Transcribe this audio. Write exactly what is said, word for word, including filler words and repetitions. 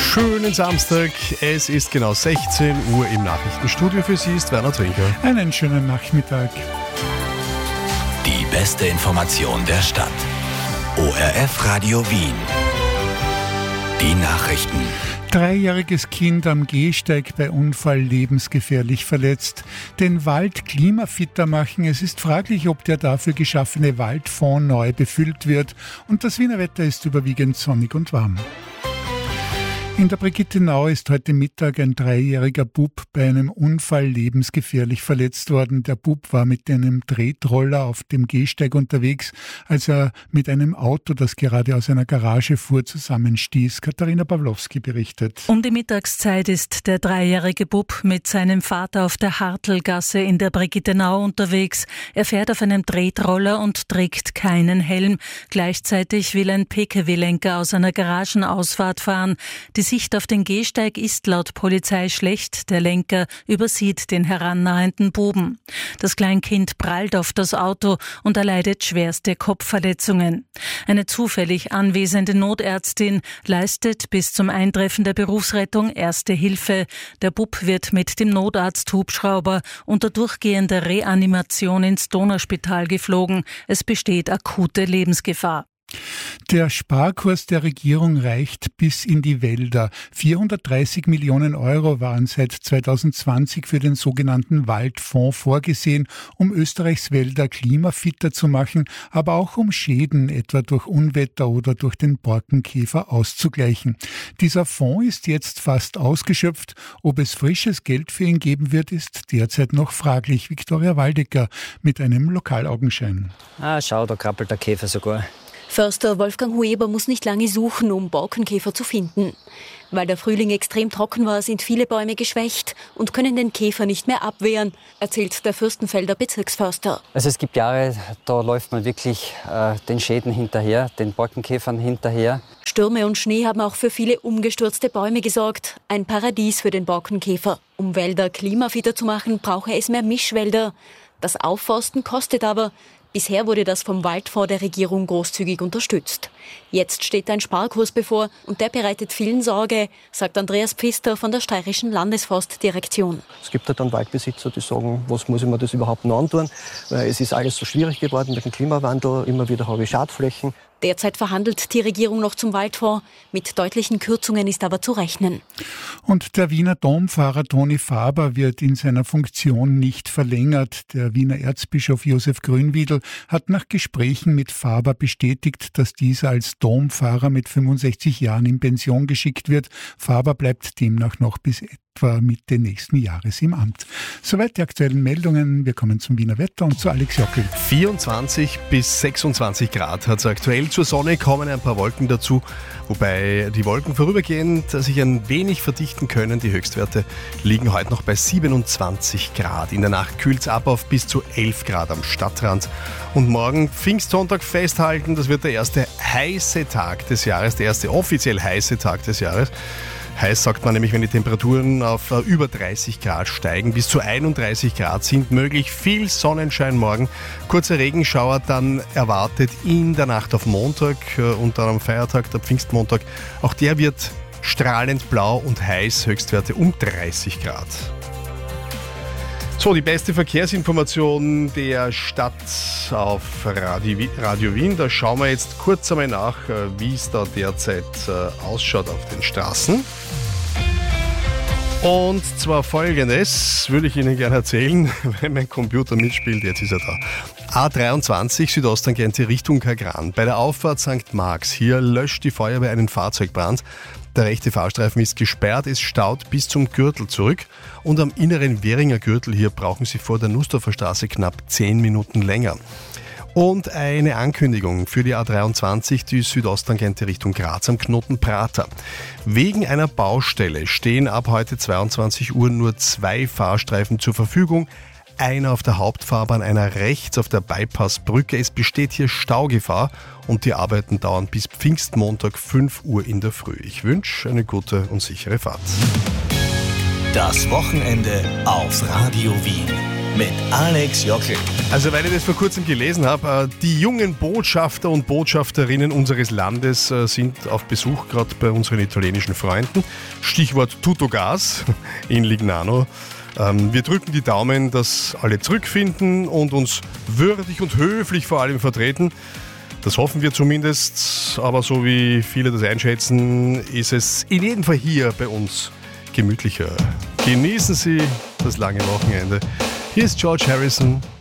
Schönen Samstag, es ist genau sechzehn Uhr im Nachrichtenstudio. Für Sie ist Werner Trinker. Einen schönen Nachmittag. Die beste Information der Stadt. O R F Radio Wien. Die Nachrichten. Dreijähriges Kind am Gehsteig bei Unfall lebensgefährlich verletzt. Den Wald klimafitter machen. Es ist fraglich, ob der dafür geschaffene Waldfonds neu befüllt wird. Und das Wiener Wetter ist überwiegend sonnig und warm. In der Brigittenau ist heute Mittag ein dreijähriger Bub bei einem Unfall lebensgefährlich verletzt worden. Der Bub war mit einem Tretroller auf dem Gehsteig unterwegs, als er mit einem Auto, das gerade aus einer Garage fuhr, zusammenstieß. Katharina Pawlowski berichtet. Um die Mittagszeit ist der dreijährige Bub mit seinem Vater auf der Hartelgasse in der Brigittenau unterwegs. Er fährt auf einem Tretroller und trägt keinen Helm. Gleichzeitig will ein P K W-Lenker aus einer Garagenausfahrt fahren. Die Sicht auf den Gehsteig ist laut Polizei schlecht. Der Lenker übersieht den herannahenden Buben. Das Kleinkind prallt auf das Auto und erleidet schwerste Kopfverletzungen. Eine zufällig anwesende Notärztin leistet bis zum Eintreffen der Berufsrettung erste Hilfe. Der Bub wird mit dem Notarzt-Hubschrauber unter durchgehender Reanimation ins Donauspital geflogen. Es besteht akute Lebensgefahr. Der Sparkurs der Regierung reicht bis in die Wälder. vierhundertdreißig Millionen Euro waren seit zweitausendzwanzig für den sogenannten Waldfonds vorgesehen, um Österreichs Wälder klimafitter zu machen, aber auch um Schäden etwa durch Unwetter oder durch den Borkenkäfer auszugleichen. Dieser Fonds ist jetzt fast ausgeschöpft. Ob es frisches Geld für ihn geben wird, ist derzeit noch fraglich. Viktoria Waldecker mit einem Lokalaugenschein. Ah, schau, da krabbelt der Käfer sogar. Förster Wolfgang Hueber muss nicht lange suchen, um Borkenkäfer zu finden. Weil der Frühling extrem trocken war, sind viele Bäume geschwächt und können den Käfer nicht mehr abwehren, erzählt der Fürstenfelder Bezirksförster. Also es gibt Jahre, da läuft man wirklich äh, den Schäden hinterher, den Borkenkäfern hinterher. Stürme und Schnee haben auch für viele umgestürzte Bäume gesorgt. Ein Paradies für den Borkenkäfer. Um Wälder klimafitter zu machen, brauche es mehr Mischwälder. Das Aufforsten kostet aber. Bisher wurde das vom Waldfonds der Regierung großzügig unterstützt. Jetzt steht ein Sparkurs bevor und der bereitet vielen Sorge, sagt Andreas Pfister von der steirischen Landesforstdirektion. Es gibt halt dann Waldbesitzer, die sagen, was muss ich mir das überhaupt noch antun? Weil es ist alles so schwierig geworden mit dem Klimawandel, immer wieder habe ich Schadflächen. Derzeit verhandelt die Regierung noch zum Waldfonds. Mit deutlichen Kürzungen ist aber zu rechnen. Und der Wiener Dompfarrer Toni Faber wird in seiner Funktion nicht verlängert. Der Wiener Erzbischof Josef Grünwiedl hat nach Gesprächen mit Faber bestätigt, dass dieser als Dompfarrer mit fünfundsechzig Jahren in Pension geschickt wird. Faber bleibt demnach noch bis etwa Mitte nächsten Jahres im Amt. Soweit die aktuellen Meldungen. Wir kommen zum Wiener Wetter und zu Alex Jockel. vierundzwanzig bis sechsundzwanzig Grad hat es aktuell. Zur Sonne kommen ein paar Wolken dazu, wobei die Wolken vorübergehend sich ein wenig verdichten können. Die Höchstwerte liegen heute noch bei siebenundzwanzig Grad. In der Nacht kühlt es ab auf bis zu elf Grad am Stadtrand. Und morgen Pfingstsonntag festhalten, das wird der erste heiße Tag des Jahres, der erste offiziell heiße Tag des Jahres. Heiß sagt man nämlich, wenn die Temperaturen auf über dreißig Grad steigen, bis zu einunddreißig Grad sind möglich. Viel Sonnenschein morgen, kurze Regenschauer dann erwartet in der Nacht auf Montag und dann am Feiertag, der Pfingstmontag. Auch der wird strahlend blau und heiß, Höchstwerte um dreißig Grad. So, die beste Verkehrsinformation der Stadt auf Radio, Radio Wien. Da schauen wir jetzt kurz einmal nach, wie es da derzeit ausschaut auf den Straßen. Und zwar Folgendes würde ich Ihnen gerne erzählen, wenn mein Computer mitspielt. Jetzt ist er da. A dreiundzwanzig Südosttangente Richtung Kagran. Bei der Auffahrt Sankt Marx. Hier löscht die Feuerwehr einen Fahrzeugbrand. Der rechte Fahrstreifen ist gesperrt, es staut bis zum Gürtel zurück. Und am inneren Währinger Gürtel hier brauchen Sie vor der Nussdorfer Straße knapp zehn Minuten länger. Und eine Ankündigung für die A dreiundzwanzig, die Südosttangente Richtung Graz am Knoten Prater. Wegen einer Baustelle stehen ab heute zweiundzwanzig Uhr nur zwei Fahrstreifen zur Verfügung. Einer auf der Hauptfahrbahn, einer rechts auf der Bypassbrücke. Es besteht hier Staugefahr und die Arbeiten dauern bis Pfingstmontag fünf Uhr in der Früh. Ich wünsche eine gute und sichere Fahrt. Das Wochenende auf Radio Wien. mit Alex Jockel. Also weil ich das vor kurzem gelesen habe, die jungen Botschafter und Botschafterinnen unseres Landes sind auf Besuch, gerade bei unseren italienischen Freunden. Stichwort Tuttogas in Lignano. Wir drücken die Daumen, dass alle zurückfinden und uns würdig und höflich vor allem vertreten. Das hoffen wir zumindest, aber so wie viele das einschätzen, ist es in jedem Fall hier bei uns gemütlicher. Genießen Sie das lange Wochenende. Hier ist George Harrison.